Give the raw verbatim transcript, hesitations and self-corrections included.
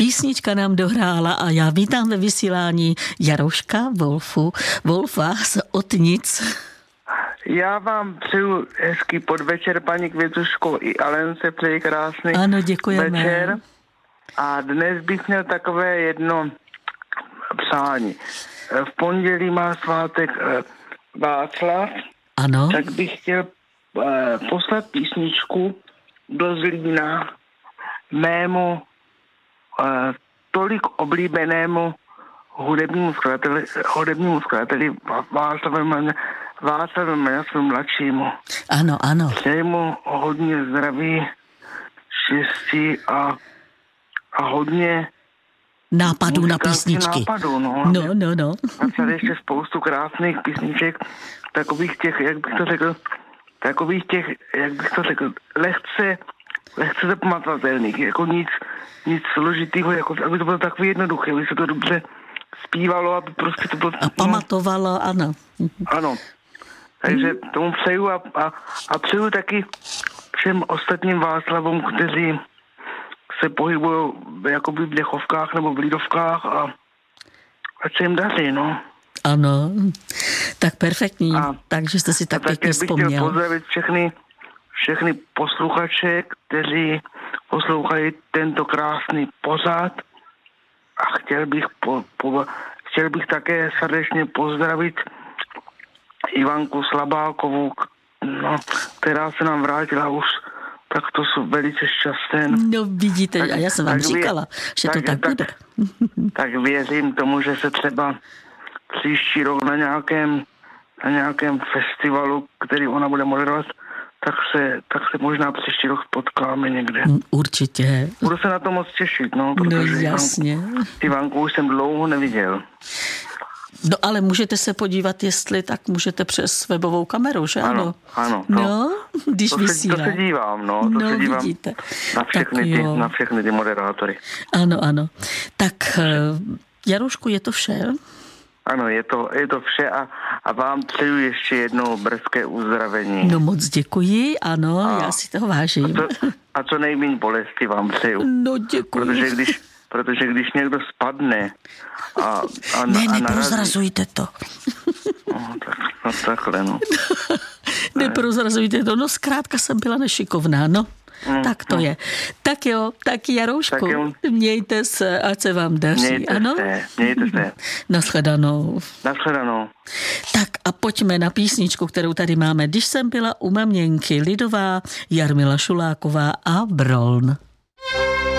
písnička nám dohrála a já vítám ve vysílání Jaroška Wolfu, Wolfa z Otnic. Já vám přeju hezký podvečer, paní Květuško, i Alen se přeji krásný ano, děkujeme. večer. A dnes bych měl takové jedno přání. V pondělí má svátek Václav, ano. Tak bych chtěl poslat písničku do Zlína mému tolik oblíbenému hudebnímu skladateli, hudebnímu skladateli Václavu Václavu Maňasovi mladšímu. Ano, ano. Přeji mu hodně zdraví, štěstí a, a hodně nápadů na písničky. Nápadů, no. No, no, no. A tady ještě spoustu krásných písniček, takových těch, jak bych to řekl, takových těch, jak bych to řekl, lehce, lehce zapamatovatelných, jako nic, nic složitýho, jako, aby to bylo takový jednoduché, aby se to dobře zpívalo, aby prostě to bylo... A pamatovalo, ano. Ano. Takže tomu přeju a, a, a přeju taky všem ostatním Václavům, kteří se pohybují jakoby v Dechovkách nebo v Lidovkách a ať se jim daří, no. Ano, tak perfektní, a, takže jste si tak pěkně vzpomněl. bych chtěl pozdravit všechny, všechny posluchače, kteří poslouchají tento krásný pořad a chtěl bych, po, po, chtěl bych také srdečně pozdravit Ivanku Slabákovou, no, která se nám vrátila už, tak to jsou velice šťastné. No vidíte, tak, a já jsem vám říkala, vě, že to tak, tak bude. Tak věřím tomu, že se třeba příští rok na nějakém, na nějakém festivalu, který ona bude moderovat, tak se, tak se možná příští rok potkáme někde. Určitě. Budu se na to moc těšit, no, protože no jasně. Ivanku, Ivanku už jsem dlouho neviděl. No ale můžete se podívat, jestli tak můžete přes webovou kameru, že ano? Ano, ano. No, když to vysílá. Se, to se dívám, no. To no, se dívám vidíte. Na všechny, ty, na všechny ty moderátory. Ano, ano. Tak Jarošku, je to vše? Ano, je to, je to vše a, a vám přeju ještě jednou brzké uzdravení. No moc děkuji, ano, a, já si toho vážím. A co, a co nejméně bolesti vám přeju. No děkuji. Protože když, protože když někdo spadne a, a, ne, a neprozrazujte to. No, tak, no takhle, no. Neprozrazujte to, no zkrátka jsem byla nešikovná, no. Mm, tak to mm. je. Tak jo, tak Jaroušku, tak jo. Mějte se, ať se vám daří, mějte ano? Se, mějte se. Nashledanou. Nashledanou. Tak a pojďme na písničku, kterou tady máme. Když jsem byla u maměnky, Lidová, Jarmila Šuláková a Broln.